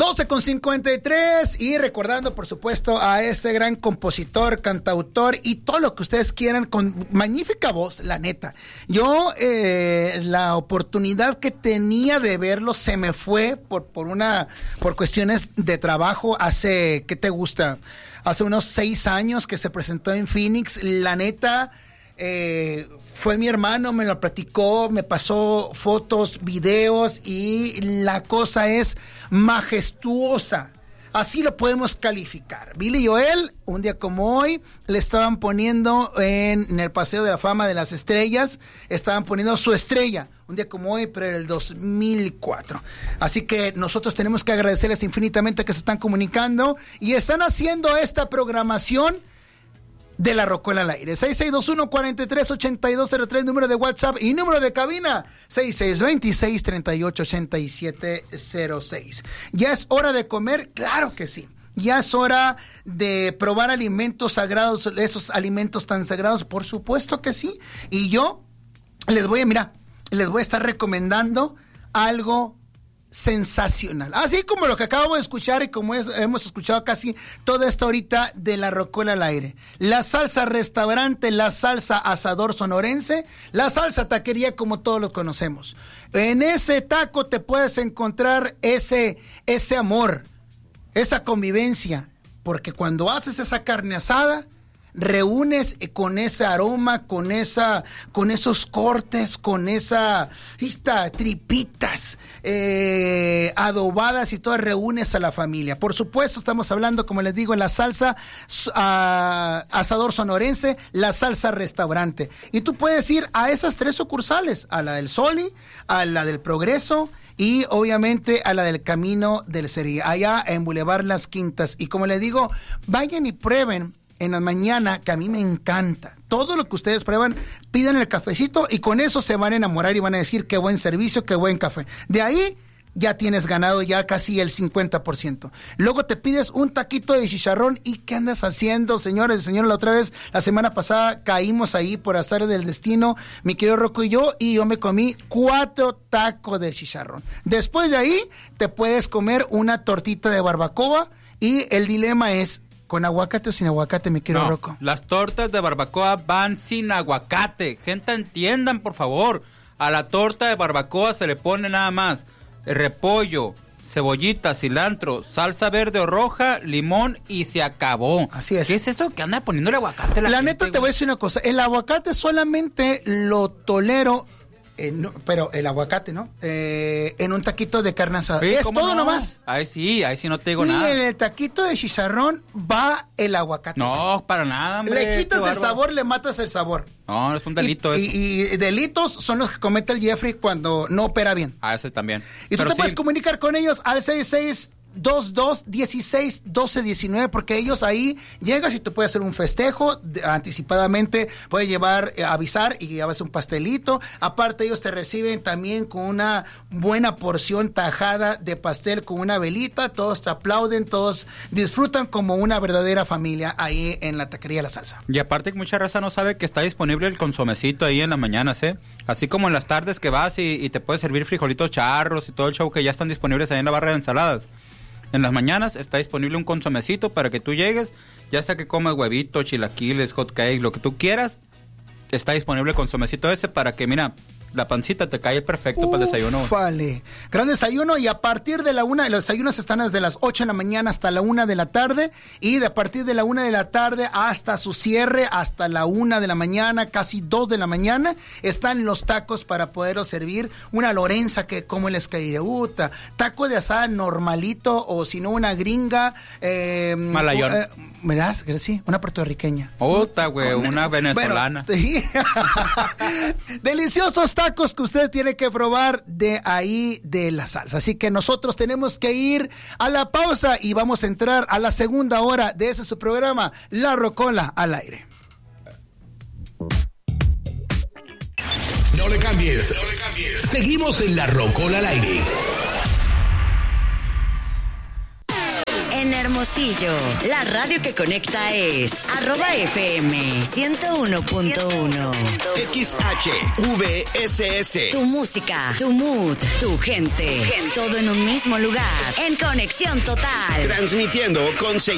12:53 y recordando por supuesto a este gran compositor, cantautor y todo lo que ustedes quieran con magnífica voz, la neta. Yo la oportunidad que tenía de verlo se me fue por cuestiones de trabajo hace, ¿qué te gusta? Hace unos 6 años que se presentó en Phoenix, la neta. Fue mi hermano, me lo platicó, me pasó fotos, videos y la cosa es majestuosa. Así lo podemos calificar. Billy Joel, un día como hoy, le estaban poniendo en el Paseo de la Fama de las Estrellas, estaban poniendo su estrella, un día como hoy, pero en el 2004. Así que nosotros tenemos que agradecerles infinitamente que se están comunicando y están haciendo esta programación de La Rocola al aire. 6621-438203, número de WhatsApp y número de cabina 6626-388706. ¿Ya es hora de comer? Claro que sí. Ya es hora de probar alimentos sagrados, esos alimentos tan sagrados, por supuesto que sí. Y yo les voy a estar recomendando algo sensacional, así como lo que acabamos de escuchar y como hemos escuchado casi toda esta horita de La Rocola al aire. La salsa restaurante, la salsa asador sonorense, la salsa taquería como todos lo conocemos. En ese taco te puedes encontrar ese amor, esa convivencia, porque cuando haces esa carne asada, reúnes con ese aroma, con esos cortes, con esa tripitas adobadas y todo, reúnes a la familia. Por supuesto, estamos hablando, como les digo, la salsa asador sonorense, la salsa restaurante. Y tú puedes ir a esas 3 sucursales, a la del Soli, a la del Progreso y obviamente a la del Camino del Cerí, allá en Boulevard Las Quintas. Y como les digo, vayan y prueben en la mañana, que a mí me encanta. Todo lo que ustedes prueban, pidan el cafecito y con eso se van a enamorar y van a decir qué buen servicio, qué buen café. De ahí ya tienes ganado ya casi el 50%. Luego te pides un taquito de chicharrón y ¿qué andas haciendo, señor? La otra vez, la semana pasada, caímos ahí por azar del destino, mi querido Rocco y yo me comí 4 tacos de chicharrón. Después de ahí, te puedes comer una tortita de barbacoa y el dilema es, ¿con aguacate o sin aguacate, mi querido Rocco? Las tortas de barbacoa van sin aguacate. Gente, entiendan, por favor. A la torta de barbacoa se le pone nada más repollo, cebollita, cilantro, salsa verde o roja, limón y se acabó. Así es. ¿Qué es eso que anda poniéndole aguacate a la gente, neta, te voy a decir una cosa. El aguacate solamente lo tolero, pero el aguacate, ¿no? En un taquito de carne asada. Sí, es todo no? nomás. Ahí sí no te digo y nada. Y en el taquito de chicharrón va el aguacate. No, para nada, hombre. Le quitas el sabor, le matas el sabor. No, es un delito. Y delitos son los que comete el Jeffrey cuando no opera bien. Ese también. Y tú te puedes comunicar con ellos al 6622-161219, porque ellos ahí llegas y tú puedes hacer un festejo anticipadamente, puedes llevar, avisar y llevas un pastelito. Aparte ellos te reciben también con una buena porción tajada de pastel con una velita, todos te aplauden, todos disfrutan como una verdadera familia ahí en la taquería La Salsa. Y aparte que mucha raza no sabe que está disponible el consomecito ahí en las mañanas, así como en las tardes que vas y te puedes servir frijolitos charros y todo el show que ya están disponibles ahí en la barra de ensaladas. En las mañanas está disponible un consomecito para que tú llegues, ya sea que comas huevitos, chilaquiles, hot cake, lo que tú quieras, está disponible el consomecito ese para que, mira, la pancita te cae perfecto para el desayuno. Ufale. Gran desayuno y a partir de la 1, los desayunos están desde las 8 de la mañana hasta la 1 de la tarde y de a partir de la 1 de la tarde hasta su cierre, hasta la 1 de la mañana, casi 2 de la mañana, están los tacos para poderos servir. Una Lorenza que como les caería, taco de asada normalito o si no una gringa. Malayón. ¿Verás? Sí, una puertorriqueña. Güey, una venezolana. Bueno, sí. Deliciosos tacos que usted tiene que probar de ahí de La Salsa. Así que nosotros tenemos que ir a la pausa y vamos a entrar a la segunda hora de ese su programa, La Rocola al aire. No le cambies. Seguimos en La Rocola al aire. En Hermosillo. La radio que conecta es @FM 101.1. XHVSS. Tu música, tu mood, tu gente. Todo en un mismo lugar. En conexión total. Transmitiendo con